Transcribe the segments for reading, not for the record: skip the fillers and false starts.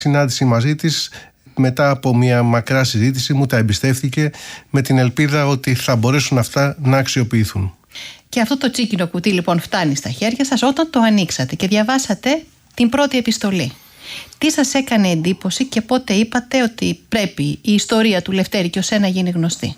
συνάντηση μαζί της, μετά από μια μακρά συζήτηση, μου τα εμπιστεύτηκε με την ελπίδα ότι θα μπορέσουν αυτά να αξιοποιηθούν. Και αυτό το τσίκινο κουτί λοιπόν φτάνει στα χέρια σας όταν το ανοίξατε και διαβάσατε την πρώτη επιστολή. Τι σας έκανε εντύπωση και πότε είπατε ότι πρέπει η ιστορία του Λευτέρη Κιωσέ να γίνει γνωστή?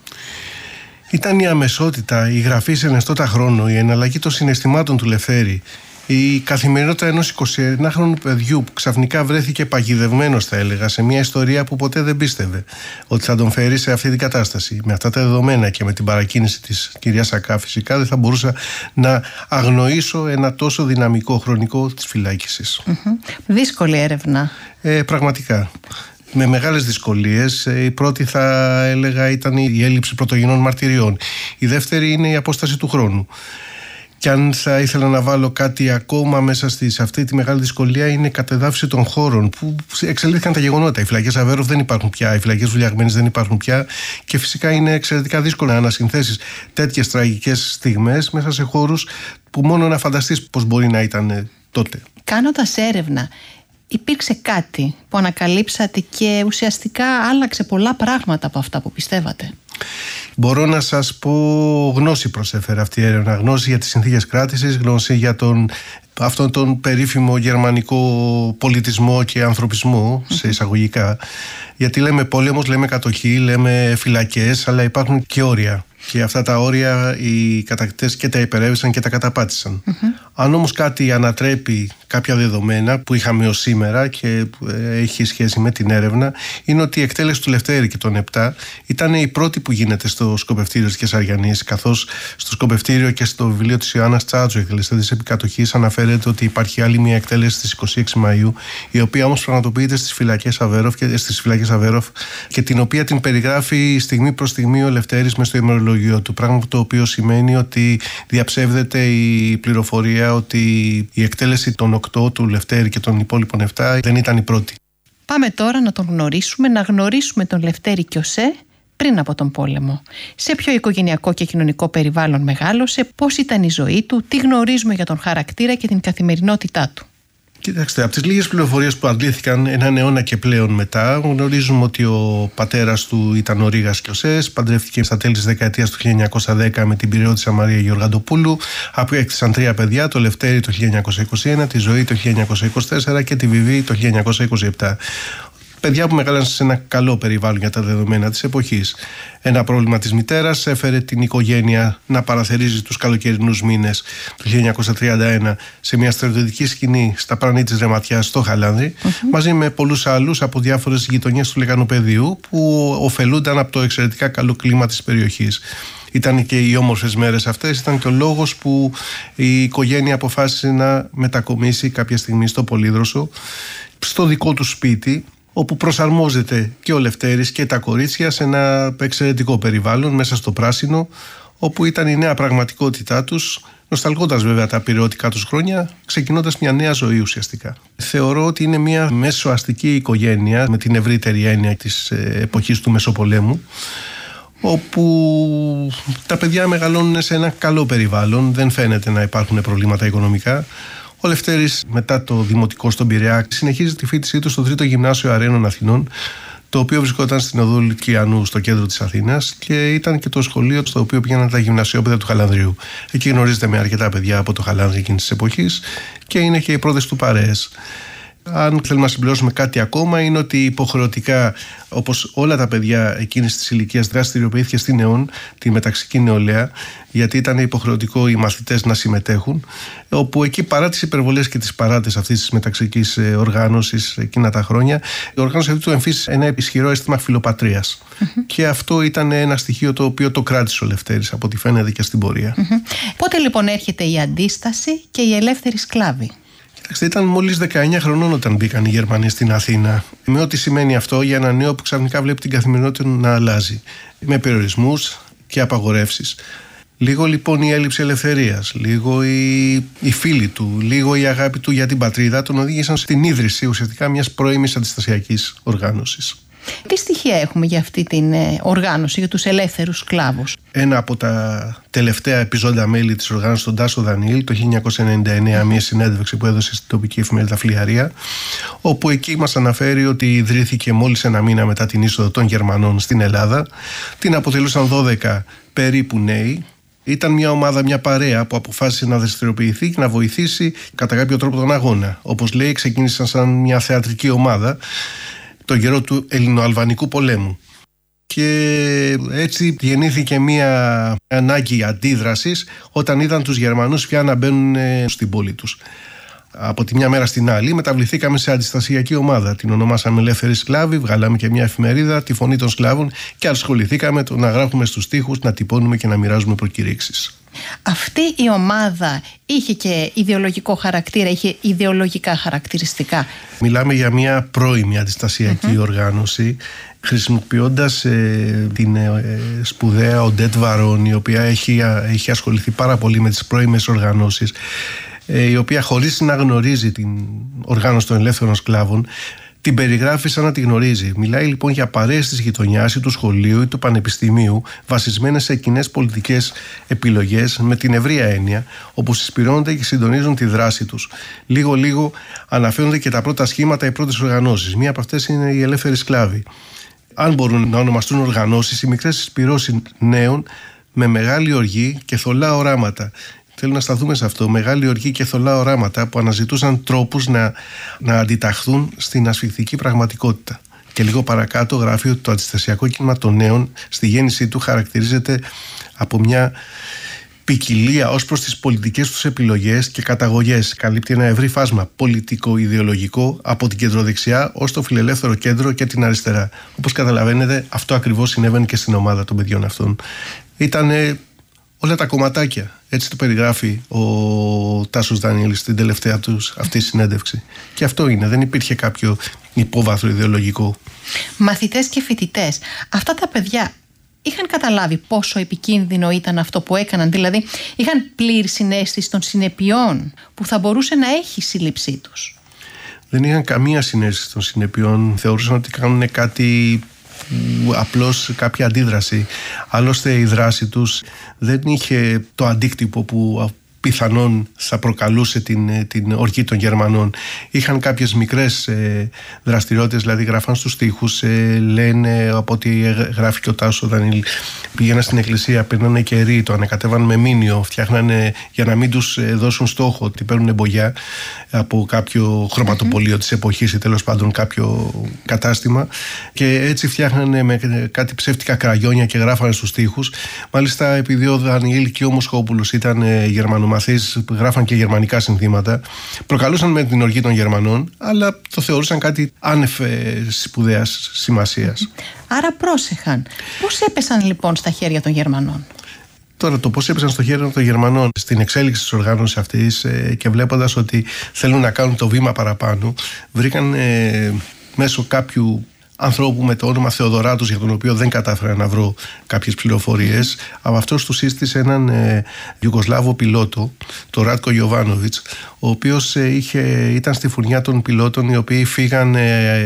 Ήταν η αμεσότητα, η γραφή σε ενεστώτα χρόνο, η εναλλαγή των συναισθημάτων του Λευτέρη, η καθημερινότητα ενός 21χρονου παιδιού που ξαφνικά βρέθηκε παγιδευμένος, θα έλεγα, σε μια ιστορία που ποτέ δεν πίστευε ότι θα τον φέρει σε αυτή την κατάσταση. Με αυτά τα δεδομένα και με την παρακίνηση της κυρίας Σακά, φυσικά δεν θα μπορούσα να αγνοήσω ένα τόσο δυναμικό χρονικό της φυλάκισης. Δύσκολη έρευνα. Πραγματικά. Με μεγάλες δυσκολίες. Η πρώτη, θα έλεγα, ήταν η έλλειψη πρωτογενών μαρτυριών. Η δεύτερη είναι η απόσταση του χρόνου. Και αν θα ήθελα να βάλω κάτι ακόμα μέσα σε αυτή τη μεγάλη δυσκολία, είναι η κατεδάφιση των χώρων που εξελίχθηκαν τα γεγονότα. Οι φυλακές Αβέροφ δεν υπάρχουν πια, οι φυλακές Βουλιαγμένης δεν υπάρχουν πια και φυσικά είναι εξαιρετικά δύσκολο να ανασυνθέσεις τέτοιες τραγικές στιγμές μέσα σε χώρους που μόνο να φανταστείς πώς μπορεί να ήταν τότε. Κάνοντας έρευνα, υπήρξε κάτι που ανακαλύψατε και ουσιαστικά άλλαξε πολλά πράγματα από αυτά που πιστεύατε? Μπορώ να σας πω, γνώση προσέφερε αυτή η έρευνα. Γνώση για τις συνθήκες κράτησης, γνώση για αυτόν τον περίφημο γερμανικό πολιτισμό και ανθρωπισμό, σε εισαγωγικά. Γιατί λέμε πόλεμος, λέμε κατοχή, λέμε φυλακές, αλλά υπάρχουν και όρια. Και αυτά τα όρια οι κατακτητές και τα υπερέβησαν και τα καταπάτησαν. Αν όμως κάτι ανατρέπει κάποια δεδομένα που είχαμε ως σήμερα και έχει σχέση με την έρευνα, είναι ότι η εκτέλεση του Λευτέρη και των 7 ήταν η πρώτη που γίνεται στο σκοπευτήριο της Κεσαριανής, καθώς στο σκοπευτήριο και στο βιβλίο της Ιωάννας Τσάτσου, εκτελεστές επικατοχής, αναφέρεται ότι υπάρχει άλλη μια εκτέλεση στις 26 Μαΐου, η οποία όμως πραγματοποιείται στις φυλακές Αβέροφ και την οποία την περιγράφει στιγμή προς στιγμή ο Λευτέρης μες στο ημερολόγιο του. Πράγμα το οποίο σημαίνει ότι διαψεύδεται η πληροφορία ότι η εκτέλεση των 8 του Λευτέρη και των υπόλοιπων 7 δεν ήταν η πρώτη. Πάμε τώρα να τον γνωρίσουμε, να γνωρίσουμε τον Λευτέρη Κιωσέ πριν από τον πόλεμο. Σε ποιο οικογενειακό και κοινωνικό περιβάλλον μεγάλωσε, πώς ήταν η ζωή του, τι γνωρίζουμε για τον χαρακτήρα και την καθημερινότητά του? Κοιτάξτε, από τις λίγες πληροφορίες που αντλήθηκαν έναν αιώνα και πλέον μετά, γνωρίζουμε ότι ο πατέρας του ήταν ο Ρήγας Κιωσές, παντρεύτηκε στα τέλη της δεκαετίας του 1910 με την πυριώτισσα Μαρία Γεωργαντοπούλου, απέκτησαν 3 παιδιά, το Λευτέρη το 1921, τη Ζωή το 1924 και τη Βιβί το 1927. Παιδιά που μεγάλωσαν σε ένα καλό περιβάλλον για τα δεδομένα της εποχής. Ένα πρόβλημα της μητέρας έφερε την οικογένεια να παραθερίζει τους καλοκαιρινούς μήνες του 1931 σε μια στρατιωτική σκηνή στα πρανή της Ρεματιάς στο Χαλάνδρι, μαζί με πολλούς άλλους από διάφορες γειτονιές του Λεγανοπεδίου που ωφελούνταν από το εξαιρετικά καλό κλίμα της περιοχής. Ήταν και οι όμορφες μέρες αυτές, ήταν και ο λόγος που η οικογένεια αποφάσισε να μετακομίσει κάποια στιγμή στο Πολύδροσο, στο δικό του σπίτι, όπου προσαρμόζεται και ο Λευτέρης και τα κορίτσια σε ένα εξαιρετικό περιβάλλον μέσα στο πράσινο, όπου ήταν η νέα πραγματικότητά τους, νοσταλγώντας βέβαια τα πυραιώτικά τους χρόνια, ξεκινώντας μια νέα ζωή ουσιαστικά. Θεωρώ ότι είναι μια μεσοαστική οικογένεια με την ευρύτερη έννοια της εποχής του Μεσοπολέμου, όπου τα παιδιά μεγαλώνουν σε ένα καλό περιβάλλον, δεν φαίνεται να υπάρχουν προβλήματα οικονομικά. Ο Λευτέρης, μετά το δημοτικό στον Πειραιά, συνεχίζει τη φοιτησή του στο 3ο Γυμνάσιο Αρένων Αθηνών, το οποίο βρισκόταν στην οδό Λυκιανού στο κέντρο της Αθήνας και ήταν και το σχολείο στο οποίο πήγαιναν τα γυμνασιόπαιδα του Χαλανδρίου. Εκεί γνωρίζεται με αρκετά παιδιά από το Χαλάνδρι εκείνης της εποχής και είναι και οι πρώτες του παρέες. Αν θέλουμε να συμπληρώσουμε κάτι ακόμα, είναι ότι υποχρεωτικά, όπως όλα τα παιδιά εκείνης της ηλικίας, δραστηριοποιήθηκε στην ΕΟΝ, τη μεταξική νεολαία, γιατί ήταν υποχρεωτικό οι μαθητές να συμμετέχουν, όπου εκεί παρά τις υπερβολές και τις παράτες αυτής της μεταξικής οργάνωσης εκείνα τα χρόνια, η οργάνωση αυτή του εμφύσισε ένα ισχυρό αίσθημα φιλοπατρίας. Και αυτό ήταν ένα στοιχείο το οποίο το κράτησε ο Λευτέρης, από ό,τι φαίνεται και στην πορεία. Πότε λοιπόν έρχεται η αντίσταση και οι ελεύθεροι σκλάβοι? Κοιτάξτε, ήταν μόλις 19 χρονών όταν μπήκαν οι Γερμανοί στην Αθήνα. Με ό,τι σημαίνει αυτό για ένα νέο που ξαφνικά βλέπει την καθημερινότητα να αλλάζει. Με περιορισμούς και απαγορεύσεις. Λίγο λοιπόν η έλλειψη ελευθερίας, λίγο οι φίλοι του, λίγο η αγάπη του για την πατρίδα τον οδήγησαν στην ίδρυση ουσιαστικά μιας πρώιμης αντιστασιακής οργάνωσης. Τι στοιχεία έχουμε για αυτή την οργάνωση, για τους ελεύθερους σκλάβους? Ένα από τα τελευταία επιζώντα μέλη της οργάνωσης, τον Τάσο Δανιήλ, το 1999, μια συνέντευξη που έδωσε στην τοπική εφημερίδα Φλιαρία, όπου εκεί μας αναφέρει ότι ιδρύθηκε μόλις ένα μήνα μετά την είσοδο των Γερμανών στην Ελλάδα. Την αποτελούσαν 12 περίπου νέοι. Ήταν μια ομάδα, μια παρέα που αποφάσισε να δραστηριοποιηθεί και να βοηθήσει κατά κάποιο τρόπο τον αγώνα. Όπως λέει, ξεκίνησαν σαν μια θεατρική ομάδα τον καιρό του Ελληνοαλβανικού πολέμου. Και έτσι γεννήθηκε μια ανάγκη αντίδρασης όταν είδαν τους Γερμανούς πια να μπαίνουν στην πόλη τους. Από τη μια μέρα στην άλλη μεταβληθήκαμε σε αντιστασιακή ομάδα. Την ονομάσαμε Ελεύθεροι Σκλάβοι, βγάλαμε και μια εφημερίδα, τη Φωνή των Σκλάβων, και ασχοληθήκαμε να γράφουμε στους τοίχους, να τυπώνουμε και να μοιράζουμε προκηρύξεις. Αυτή η ομάδα είχε και ιδεολογικό χαρακτήρα, είχε ιδεολογικά χαρακτηριστικά? Μιλάμε για μια πρώιμη αντιστασιακή οργάνωση, χρησιμοποιώντας την σπουδαία Οντέτ Βαρών, η οποία έχει ασχοληθεί πάρα πολύ με τις πρώιμες οργανώσεις, η οποία, χωρίς να γνωρίζει την οργάνωση των ελεύθερων σκλάβων, την περιγράφει σαν να τη γνωρίζει. Μιλάει λοιπόν για παρέες της γειτονιάς ή του σχολείου ή του πανεπιστημίου, βασισμένες σε κοινές πολιτικές επιλογές με την ευρεία έννοια, όπου συσπηρώνονται και συντονίζουν τη δράση τους. Λίγο-λίγο αναφέρονται και τα πρώτα σχήματα, οι πρώτες οργανώσεις. Μία από αυτές είναι οι ελεύθεροι σκλάβοι. Αν μπορούν να ονομαστούν οργανώσεις, οι μικρές συσπηρώσεις νέων με μεγάλη οργή και θολά οράματα. Θέλω να σταθούμε σε αυτό. Μεγάλη οργή και θολά οράματα που αναζητούσαν τρόπους να αντιταχθούν στην ασφικτική πραγματικότητα. Και λίγο παρακάτω γράφει ότι το αντιστασιακό κίνημα των νέων στη γέννησή του χαρακτηρίζεται από μια ποικιλία ως προς τις πολιτικές τους επιλογές και καταγωγές. Καλύπτει ένα ευρύ φάσμα πολιτικό-ιδεολογικό από την κεντροδεξιά ως το φιλελεύθερο κέντρο και την αριστερά. Όπως καταλαβαίνετε, αυτό ακριβώς συνέβαινε και στην ομάδα των παιδιών αυτών. Ήταν όλα τα κομματάκια. Έτσι το περιγράφει ο Τάσος Δανιήλ στην τελευταία τους αυτή συνέντευξη. Και αυτό είναι, δεν υπήρχε κάποιο υπόβαθρο ιδεολογικό. Μαθητές και φοιτητές, αυτά τα παιδιά είχαν καταλάβει πόσο επικίνδυνο ήταν αυτό που έκαναν? Δηλαδή, είχαν πλήρη συναίσθηση των συνεπειών που θα μπορούσε να έχει η σύλληψή τους? Δεν είχαν καμία συναίσθηση των συνεπειών. Θεωρούσαν ότι κάνουν κάτι, απλώς κάποια αντίδραση. Άλλωστε η δράση τους δεν είχε το αντίκτυπο που πιθανόν θα προκαλούσε την οργή των Γερμανών. Είχαν κάποιες μικρές δραστηριότητες, δηλαδή γράφαν στους τοίχους, λένε, από ό,τι γράφει και ο Τάσος Δανιήλ, πήγαιναν στην εκκλησία, παίρνανε κερί, το ανακατέβαν με μήνυο, φτιάχνανε για να μην τους δώσουν στόχο ότι παίρνουν εμπογιά από κάποιο χρωματοπωλείο της εποχής ή τέλος πάντων κάποιο κατάστημα, και έτσι φτιάχνανε με κάτι ψεύτικα κραγιόνια και γράφανε στους τοίχους. Μάλιστα, επειδή ο Δανιήλ και ο Μοσχόπουλος ήταν γερμανομαθείς, γράφαν και γερμανικά συνθήματα, προκαλούσαν με την οργή των Γερμανών, αλλά το θεωρούσαν κάτι άνευ σπουδαίας σημασίας. Άρα πρόσεχαν. Πώς έπεσαν λοιπόν στα χέρια των Γερμανών? Τώρα, το πώς έπεσαν στο χέρι των Γερμανών στην εξέλιξη της οργάνωσης αυτής, και βλέποντας ότι θέλουν να κάνουν το βήμα παραπάνω, βρήκαν μέσω κάποιου ανθρώπου με το όνομα Θεοδωράτος, για τον οποίο δεν κατάφερα να βρω κάποιες πληροφορίες. Από αυτός του σύστησε έναν Ιουγκοσλάβο πιλότο, τον Ράτκο Γιοβάνοβιτς, ο οποίος ήταν στη φουρνιά των πιλότων οι οποίοι φύγαν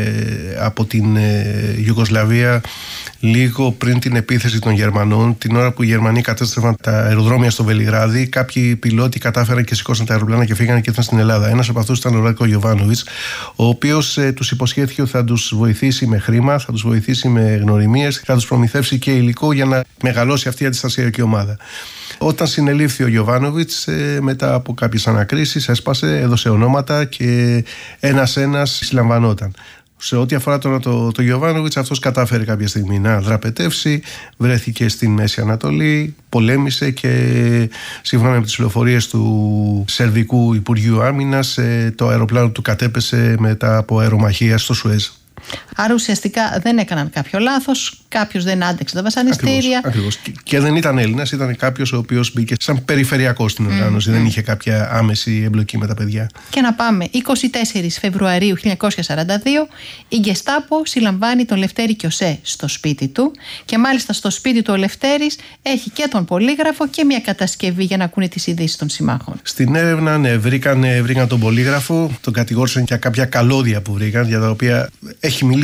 από την Ιουγκοσλαβία λίγο πριν την επίθεση των Γερμανών. Την ώρα που οι Γερμανοί κατέστρεφαν τα αεροδρόμια στο Βελιγράδι, κάποιοι πιλότοι κατάφεραν και σηκώσαν τα αεροπλάνα και φύγαν και ήρθαν στην Ελλάδα. Ένας από αυτούς ήταν ο Ράτκο Γιοβάνοβιτς, ο οποίος τους υποσχέθηκε ότι θα τους βοηθήσει με χρήμα, θα τους βοηθήσει με γνωριμίες, θα τους προμηθεύσει και υλικό για να μεγαλώσει αυτή η αντιστασιακή ομάδα. Όταν συνελήφθη ο Γιοβάνοβιτς, μετά από κάποιες ανακρίσεις, έσπασε, έδωσε ονόματα και ένας συλλαμβανόταν. Σε ό,τι αφορά τώρα το Γιοβάνοβιτς, αυτός κατάφερε κάποια στιγμή να δραπετεύσει, βρέθηκε στην Μέση Ανατολή, πολέμησε και σύμφωνα με τις πληροφορίες του Σερβικού Υπουργείου Άμυνας, το αεροπλάνο του κατέπεσε μετά από αερομαχία στο Σουέζ. Άρα ουσιαστικά δεν έκαναν κάποιο λάθος, κάποιος δεν άντεξε τα βασανιστήρια. Ακριβώς. Και δεν ήταν Έλληνας, ήταν κάποιος ο οποίος μπήκε σαν περιφερειακός στην οργάνωση, δεν είχε κάποια άμεση εμπλοκή με τα παιδιά. Και να πάμε, 24 Φεβρουαρίου 1942, η Γκεστάπο συλλαμβάνει τον Λευτέρη Κιωσέ στο σπίτι του, και μάλιστα στο σπίτι του ο Λευτέρης έχει και τον πολύγραφο και μια κατασκευή για να ακούνε τις ειδήσεις των συμμάχων. Στην έρευνα, βρήκαν τον πολύγραφο, τον κατηγόρησαν για κάποια καλώδια που βρήκαν, για τα οποία έχει μιλήσει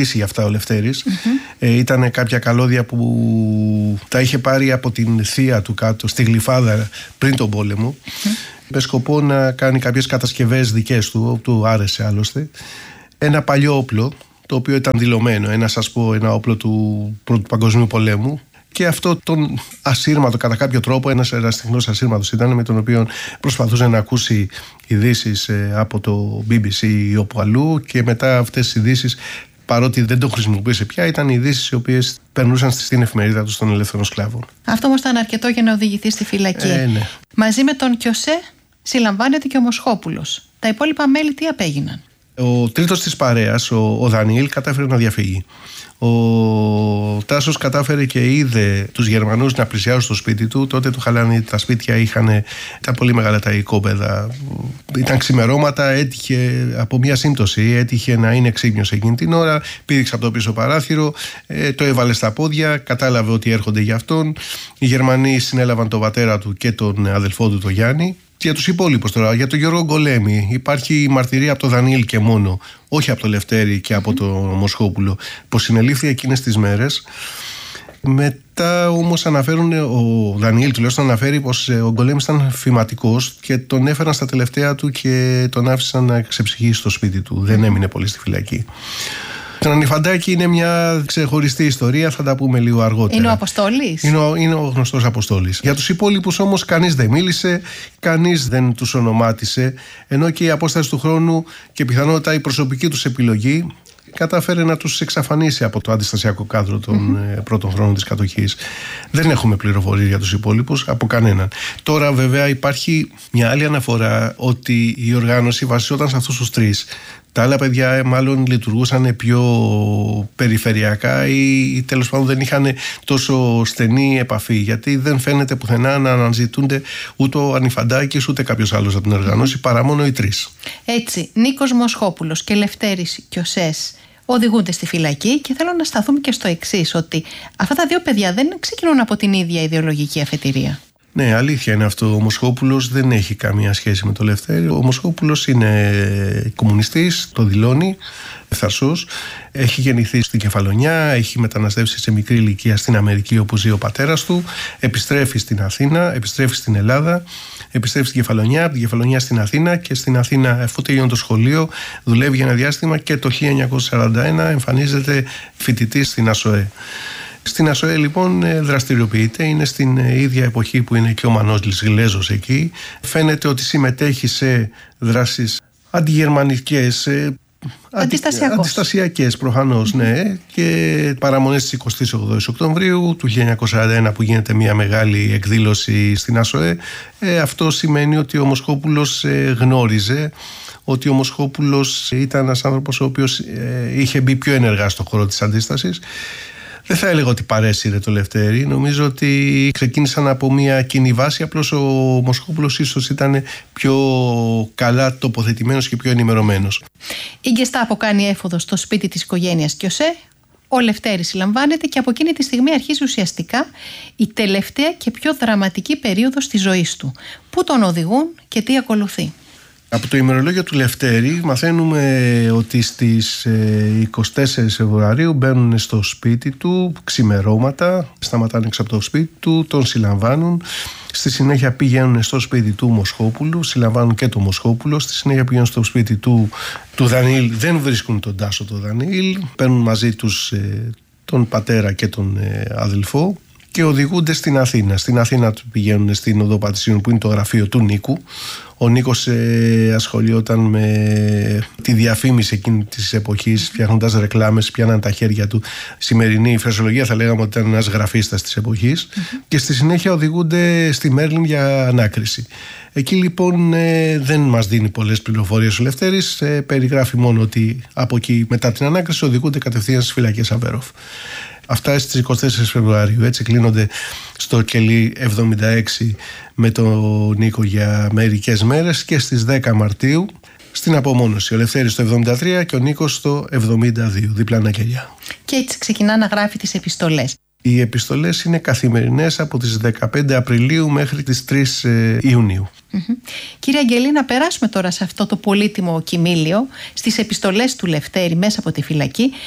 μιλήσει για αυτά ο Λευτέρης. Ήταν κάποια καλώδια που τα είχε πάρει από την θεία του κάτω στη Γλυφάδα πριν τον πόλεμο, με σκοπό να κάνει κάποιες κατασκευές δικές του άρεσε άλλωστε. Ένα παλιό όπλο, το οποίο ήταν δηλωμένο, ένα όπλο του Πρώτου Παγκοσμίου Πολέμου. Και αυτό τον ασύρματο, κατά κάποιο τρόπο, ένας ερασιτεχνός ασύρματος ήταν, με τον οποίο προσπαθούσε να ακούσει ειδήσεις από το BBC ή όπου αλλού, και μετά αυτές τις ειδήσεις, παρότι δεν το χρησιμοποίησε πια, ήταν ειδήσεις οι οποίες περνούσαν στην εφημερίδα του των ελεύθερων σκλάβων. Αυτό όμως ήταν αρκετό για να οδηγηθεί στη φυλακή. Ναι. Μαζί με τον Κιωσέ συλλαμβάνεται και ο Μοσχόπουλος. Τα υπόλοιπα μέλη τι απέγιναν? Ο τρίτος της παρέας, ο Δανιήλ, κατάφερε να διαφύγει. Ο Τάσος κατάφερε και είδε τους Γερμανούς να πλησιάζουν στο σπίτι του. Τότε του χαλάνε τα σπίτια, ήταν πολύ μεγάλα τα οικόπεδα. Ήταν ξημερώματα, έτυχε από μια σύμπτωση, έτυχε να είναι ξύπνιος εκείνη την ώρα. Πήδηξε από το πίσω παράθυρο, το έβαλε στα πόδια, κατάλαβε ότι έρχονται για αυτόν. Οι Γερμανοί συνέλαβαν τον πατέρα του και τον αδελφό του, τον Γιάννη. Για τους υπόλοιπους τώρα, για τον Γιώργο Γκολέμη, υπάρχει μαρτυρία από τον Δανιήλ και μόνο, όχι από τον Λευτέρη και από τον Μοσχόπουλο, πως συνελήφθη εκείνες τις μέρες. Μετά όμως αναφέρουν, ο Δανιήλ τουλάχιστον αναφέρει πως ο Γκολέμης ήταν φυματικός και τον έφεραν στα τελευταία του και τον άφησαν να ξεψυχήσει στο σπίτι του. Δεν έμεινε πολύ στη φυλακή. Το Ανιφαντάκι είναι μια ξεχωριστή ιστορία, θα τα πούμε λίγο αργότερα. Είναι ο Αποστόλης. Είναι ο γνωστός Αποστόλης. Για τους υπόλοιπους όμως κανείς δεν μίλησε, κανείς δεν τους ονομάτισε, ενώ και η απόσταση του χρόνου και πιθανότατα η προσωπική τους επιλογή κατάφερε να τους εξαφανίσει από το αντιστασιακό κάδρο των πρώτων χρόνων της κατοχής. Δεν έχουμε πληροφορίες για τους υπόλοιπους από κανέναν. Τώρα βέβαια υπάρχει μια άλλη αναφορά ότι η οργάνωση βασιζόταν σε αυτούς τους τρεις. Τα άλλα παιδιά μάλλον λειτουργούσαν πιο περιφερειακά ή τέλος πάντων δεν είχαν τόσο στενή επαφή, γιατί δεν φαίνεται πουθενά να αναζητούνται ούτε ο Ανιφαντάκης ούτε κάποιος άλλος από την οργάνωση, παρά μόνο οι τρεις. Έτσι, Νίκος Μοσχόπουλος και Λευτέρης Κιωσές οδηγούνται στη φυλακή, και θέλω να σταθούμε και στο εξής, ότι αυτά τα δύο παιδιά δεν ξεκινούν από την ίδια ιδεολογική αφετηρία. Ναι, αλήθεια είναι αυτό. Ο Μοσχόπουλος δεν έχει καμία σχέση με το Λευτέρη. Ο Μοσχόπουλος είναι κομμουνιστής, το δηλώνει, ευθαρσός. Έχει γεννηθεί στην Κεφαλονιά, έχει μεταναστεύσει σε μικρή ηλικία στην Αμερική όπου ζει ο πατέρας του. Επιστρέφει στην Αθήνα, επιστρέφει στην Ελλάδα, επιστρέφει στην Κεφαλονιά, από την Κεφαλονιά στην Αθήνα, και στην Αθήνα, αφού τελειώνει το σχολείο, δουλεύει για ένα διάστημα και το 1941 εμφανίζεται φοιτητής στην ΑΣΟΕ. Στην ΑΣΟΕ λοιπόν δραστηριοποιείται, είναι στην ίδια εποχή που είναι και ο Μανώλης Γλέζος εκεί. Φαίνεται ότι συμμετέχει σε δράσεις αντιγερμανικές, αντιστασιακές προφανώς, ναι, και παραμονές της 28 Οκτωβρίου του 1941 που γίνεται μια μεγάλη εκδήλωση στην ΑΣΟΕ. Αυτό σημαίνει ότι ο Μοσχόπουλος γνώριζε, ότι ο Μοσχόπουλος ήταν ένας άνθρωπος ο οποίος είχε μπει πιο ενεργά στον χώρο της αντίστασης. Δεν θα έλεγα ότι παρέσυρε το Λευτέρη. Νομίζω ότι ξεκίνησαν από μια κοινή βάση. Απλώς ο Μοσχόπουλος ίσως ήταν πιο καλά τοποθετημένος και πιο ενημερωμένος. Η Γκεστάπο κάνει έφοδο στο σπίτι της οικογένειας Κιωσέ. Ο Λευτέρης συλλαμβάνεται και από εκείνη τη στιγμή αρχίζει ουσιαστικά η τελευταία και πιο δραματική περίοδος της ζωής του. Πού τον οδηγούν και τι ακολουθεί? Από το ημερολόγιο του Λευτέρη μαθαίνουμε ότι στις 24 Φεβρουαρίου μπαίνουν στο σπίτι του ξημερώματα, σταματάνε έξω από το σπίτι του, τον συλλαμβάνουν. Στη συνέχεια πηγαίνουν στο σπίτι του Μοσχόπουλου, συλλαμβάνουν και τον Μοσχόπουλο. Στη συνέχεια πηγαίνουν στο σπίτι του Δανιήλ, δεν βρίσκουν τον Τάσο τον Δανιήλ, παίρνουν μαζί τους τον πατέρα και τον αδελφό και οδηγούνται στην Αθήνα. Στην Αθήνα πηγαίνουν στην Οδό Πατησίων, που είναι το γραφείο του Νίκου. Ο Νίκος ασχολιόταν με τη διαφήμιση εκείνη της εποχής, φτιάχνοντας ρεκλάμες, πιάναν τα χέρια του. Σημερινή φρασιολογία θα λέγαμε ότι ήταν ένας γραφίστας της εποχής. Και στη συνέχεια οδηγούνται στη Μέρλιν για ανάκριση. Εκεί λοιπόν δεν μας δίνει πολλές πληροφορίες ο Λευτέρης, περιγράφει μόνο ότι από εκεί μετά την ανάκριση οδηγούνται κατευθείαν στις φυλακές Αβέροφ. Αυτά στις 24 Φεβρουαρίου, έτσι κλείνονται στο κελί 76 με τον Νίκο για μερικές μέρες, και στις 10 Μαρτίου στην απομόνωση. Ο Λευτέρης στο 73 και ο Νίκος στο 72, διπλανά κελιά. Και έτσι ξεκινά να γράφει τις επιστολές. Οι επιστολές είναι καθημερινές από τις 15 Απριλίου μέχρι τις 3 Ιουνίου. Κύριε Αγγελή, να περάσουμε τώρα σε αυτό το πολύτιμο κυμήλιο, στις επιστολές του Λευτέρη μέσα από τη φυλακή.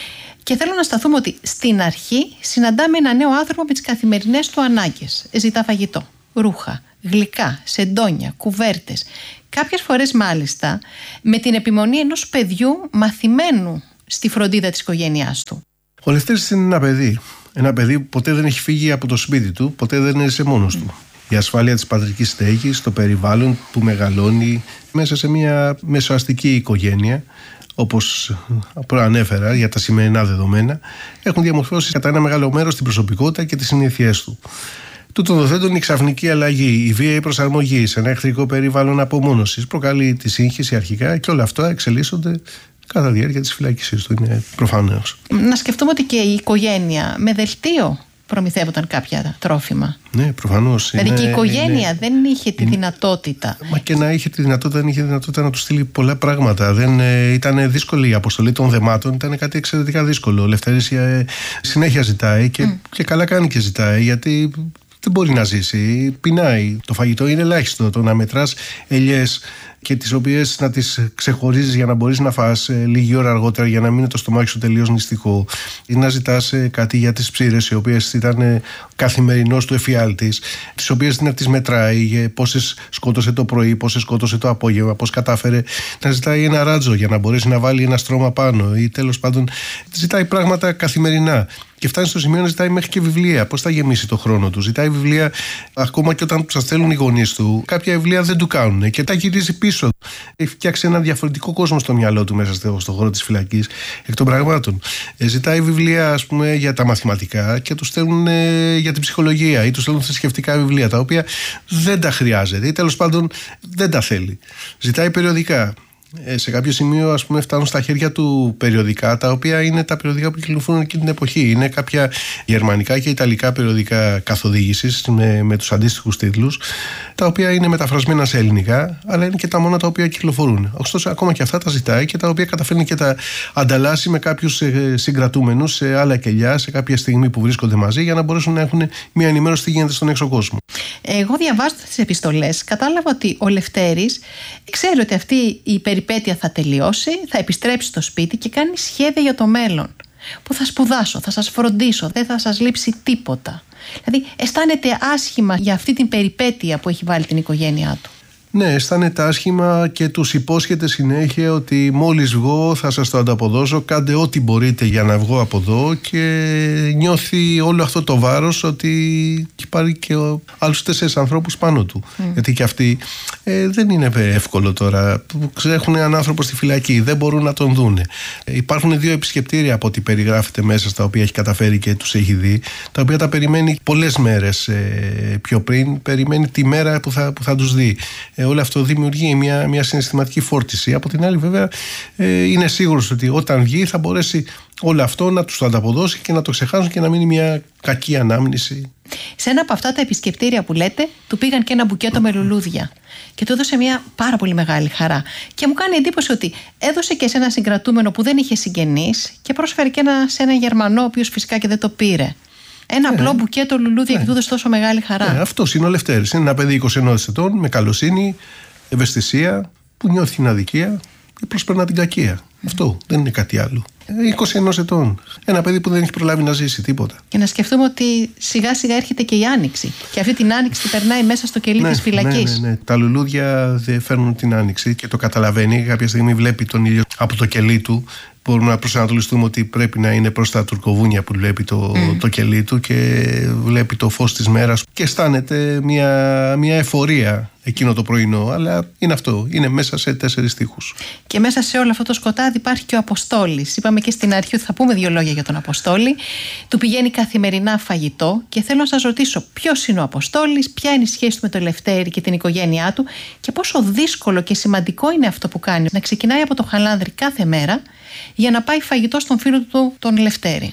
Και θέλω να σταθούμε ότι στην αρχή συναντάμε ένα νέο άνθρωπο με τις καθημερινές του ανάγκες. Ζητά φαγητό, ρούχα, γλυκά, σεντόνια, κουβέρτες. Κάποιες φορές μάλιστα με την επιμονή ενός παιδιού μαθημένου στη φροντίδα της οικογένειάς του. Ο Λευτέρης είναι ένα παιδί. Ένα παιδί που ποτέ δεν έχει φύγει από το σπίτι του, ποτέ δεν έζησε μόνος του. Η ασφάλεια της πατρικής στέγης, το περιβάλλον που μεγαλώνει μέσα σε μια μεσοαστική οικογένεια, όπως προανέφερα για τα σημερινά δεδομένα, έχουν διαμορφώσει κατά ένα μεγάλο μέρος την προσωπικότητα και τις συνήθειές του. Τούτων δοθέντων, η ξαφνική αλλαγή, η βίαιη προσαρμογή σε ένα εχθρικό περιβάλλον απομόνωσης προκαλεί τη σύγχυση αρχικά και όλα αυτά εξελίσσονται κατά διάρκεια της φυλάκισής του. Είναι προφανώς. Να σκεφτούμε ότι και η οικογένεια με δελτίο προμηθεύονταν κάποια τρόφιμα. Ναι, προφανώς. Δηλαδή και η οικογένεια δεν είχε τη δυνατότητα. Μα και να είχε τη δυνατότητα, δεν είχε δυνατότητα να του στείλει πολλά πράγματα. Ήταν δύσκολη η αποστολή των δεμάτων, ήταν κάτι εξαιρετικά δύσκολο. Ο Λευτέρης συνέχεια ζητάει και καλά κάνει και ζητάει, γιατί δεν μπορεί να ζήσει. Πεινάει. Το φαγητό είναι ελάχιστο. Το να μετράς ελιές και τις οποίες να τις ξεχωρίζεις για να μπορείς να φας λίγη ώρα αργότερα, για να μην είναι το στομάχι σου τελείως νηστικό, ή να ζητάς κάτι για τις ψήρες, οι οποίες ήταν καθημερινός του εφιάλτης, τις οποίες να τις μετράει, πόσες σκότωσε το πρωί, πόσες σκότωσε το απόγευμα, πώς κατάφερε να ζητάει ένα ράτζο για να μπορέσει να βάλει ένα στρώμα πάνω, ή τέλος πάντων ζητάει πράγματα καθημερινά. Και φτάνει στο σημείο να ζητάει μέχρι και βιβλία. Πώς θα γεμίσει το χρόνο του? Ζητάει βιβλία ακόμα και όταν σας στέλνουν οι γονείς του. Κάποια βιβλία δεν του κάνουν και τα γυρίζει πίσω. Έχει φτιάξει ένα διαφορετικό κόσμο στο μυαλό του μέσα στον χώρο της φυλακής, εκ των πραγμάτων. Ζητάει βιβλία, ας πούμε, για τα μαθηματικά και του στέλνουν για την ψυχολογία, ή του στέλνουν θρησκευτικά βιβλία, τα οποία δεν τα χρειάζεται ή τέλος πάντων δεν τα θέλει. Ζητάει περιοδικά. Σε κάποιο σημείο, ας πούμε, φτάνουν στα χέρια του περιοδικά, τα οποία είναι τα περιοδικά που κυκλοφορούν εκείνη την εποχή. Είναι κάποια γερμανικά και ιταλικά περιοδικά καθοδήγησης με τους αντίστοιχους τίτλους, τα οποία είναι μεταφρασμένα σε ελληνικά, αλλά είναι και τα μόνα τα οποία κυκλοφορούν. Ωστόσο, ακόμα και αυτά τα ζητάει και τα οποία καταφέρνει και τα ανταλλάσσει με κάποιους συγκρατούμενους σε άλλα κελιά, σε κάποια στιγμή που βρίσκονται μαζί, για να μπορέσουν να έχουν μια ενημέρωση τι γίνεται στον έξω κόσμο. Εγώ, διαβάζοντας τις επιστολές, κατάλαβα ότι ο Λευτέρης ξέρει ότι αυτή η περιπέτεια θα τελειώσει, θα επιστρέψει στο σπίτι και κάνει σχέδια για το μέλλον. Που θα σπουδάσω, θα σας φροντίσω, δεν θα σας λείψει τίποτα. Δηλαδή, αισθάνεται άσχημα για αυτή την περιπέτεια που έχει βάλει την οικογένειά του. Ναι, αισθάνεται άσχημα και τους υπόσχεται συνέχεια ότι μόλις βγω θα σας το ανταποδώσω, κάντε ό,τι μπορείτε για να βγω από εδώ, και νιώθει όλο αυτό το βάρος ότι έχει πάρει και άλλους 4 ανθρώπους πάνω του. Γιατί και αυτοί δεν είναι εύκολο τώρα. Έχουν έναν άνθρωπο στη φυλακή, δεν μπορούν να τον δούνε. Υπάρχουν 2 επισκεπτήρια από ό,τι περιγράφεται μέσα, στα οποία έχει καταφέρει και τους έχει δει, τα οποία τα περιμένει πολλές μέρες πιο πριν, περιμένει τη μέρα που θα τους δει. Όλο αυτό δημιουργεί μια συναισθηματική φόρτιση. Από την άλλη, βέβαια, είναι σίγουρος ότι όταν βγει θα μπορέσει όλο αυτό να τους το ανταποδώσει και να το ξεχάσουν και να μείνει μια κακή ανάμνηση. Σε ένα από αυτά τα επισκεπτήρια που λέτε, του πήγαν και ένα μπουκέτο με λουλούδια και του έδωσε μια πάρα πολύ μεγάλη χαρά. Και μου κάνει εντύπωση ότι έδωσε και σε ένα συγκρατούμενο που δεν είχε συγγενείς και πρόσφερε και σε ένα Γερμανό, ο οποίος φυσικά και δεν το πήρε. Ένα απλό μπουκέτο λουλούδια και του έδωσε τόσο μεγάλη χαρά. Αυτός είναι ο Λευτέρης. Είναι ένα παιδί 21 ετών, με καλοσύνη, ευαισθησία, που νιώθει την αδικία και προσπερνά την κακία. Αυτό δεν είναι κάτι άλλο. 21 ετών. Ένα παιδί που δεν έχει προλάβει να ζήσει τίποτα. Και να σκεφτούμε ότι σιγά σιγά έρχεται και η Άνοιξη. Και αυτή την Άνοιξη την περνάει μέσα στο κελί της φυλακής. Ναι. Τα λουλούδια φέρνουν την Άνοιξη και το καταλαβαίνει. Κάποια στιγμή βλέπει τον ήλιο από το κελί του. Μπορούμε να προσανατολιστούμε ότι πρέπει να είναι προς τα τουρκοβούνια που βλέπει το κελί του και βλέπει το φως της μέρας και αισθάνεται μια εφορία εκείνο το πρωινό, αλλά είναι αυτό, είναι μέσα σε 4 στίχους. Και μέσα σε όλο αυτό το σκοτάδι υπάρχει και ο Αποστόλης. Είπαμε και στην αρχή ότι θα πούμε 2 λόγια για τον Αποστόλη. Του πηγαίνει καθημερινά φαγητό και θέλω να σας ρωτήσω ποιος είναι ο Αποστόλης, ποια είναι η σχέση του με τον Λευτέρη και την οικογένειά του και πόσο δύσκολο και σημαντικό είναι αυτό που κάνει, να ξεκινάει από το Χαλάνδρη κάθε μέρα για να πάει φαγητό στον φίλο του τον Λευτέρη.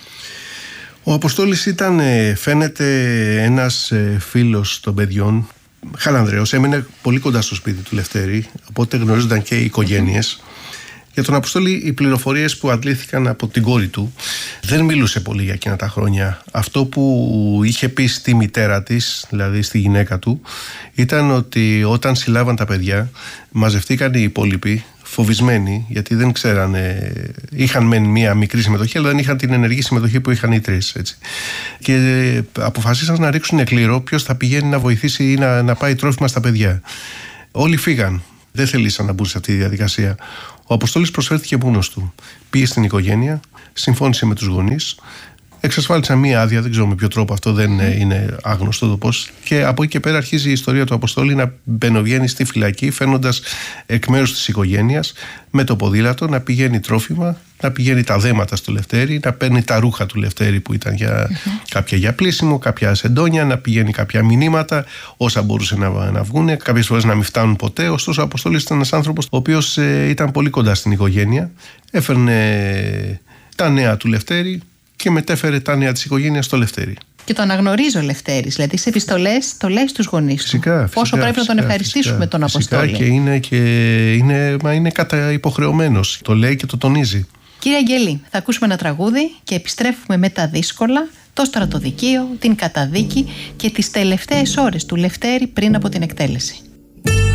Ο Αποστόλης ήταν, φαίνεται, ένας φίλος των παιδιών, Χαλανδρέος, έμεινε πολύ κοντά στο σπίτι του Λευτέρη, οπότε γνωρίζονταν και οι οικογένειες. Για τον Αποστόλη, οι πληροφορίες που αντλήθηκαν από την κόρη του, δεν μιλούσε πολύ για εκείνα τα χρόνια. Αυτό που είχε πει στη μητέρα της, δηλαδή στη γυναίκα του, ήταν ότι όταν συλλάβαν τα παιδιά, μαζευτήκαν οι υπόλοιποι, φοβισμένοι, γιατί δεν ξέρανε. Είχαν μεν μία μικρή συμμετοχή, αλλά δεν είχαν την ενεργή συμμετοχή που είχαν οι τρεις. Έτσι. Και αποφασίσαν να ρίξουν κλήρο ποιος θα πηγαίνει να βοηθήσει ή να πάει τρόφιμα στα παιδιά. Όλοι φύγαν. Δεν θελήσαν να μπουν σε αυτή τη διαδικασία. Ο Αποστόλης προσφέρθηκε μόνος του. Πήγε στην οικογένεια, συμφώνησε με τους γονείς, εξασφάλισαν μία άδεια, δεν ξέρω με ποιο τρόπο, αυτό δεν είναι άγνωστο το πώς. Και από εκεί και πέρα αρχίζει η ιστορία του Αποστόλη να μπαινοβγαίνει στη φυλακή, φέρνοντας εκ μέρους της οικογένειας με το ποδήλατο να πηγαίνει τρόφιμα, να πηγαίνει τα δέματα στο Λευτέρη, να παίρνει τα ρούχα του Λευτέρη που ήταν κάποια για πλήσιμο, κάποια σεντόνια, να πηγαίνει κάποια μηνύματα, όσα μπορούσε να βγουν, κάποιες φορές να μην φτάνουν ποτέ. Ωστόσο, ο Αποστόλης ήταν ένας άνθρωπος ο οποίος ήταν πολύ κοντά στην οικογένεια, έφερνε τα νέα του Λευτέρη και μετέφερε τα νέα της οικογένειας στο Λευτέρη. Και το αναγνωρίζει ο Λευτέρης, δηλαδή σε επιστολές το λέει στους γονείς του. Πόσο πρέπει να τον ευχαριστήσουμε τον Αποστόλη. Και είναι υποχρεωμένος. Το λέει και το τονίζει. Κύριε Αγγελή, θα ακούσουμε ένα τραγούδι και επιστρέφουμε με τα δύσκολα, το στρατοδικείο, την καταδίκη και τις τελευταίες ώρες του Λευτέρη πριν από την εκτέλεση.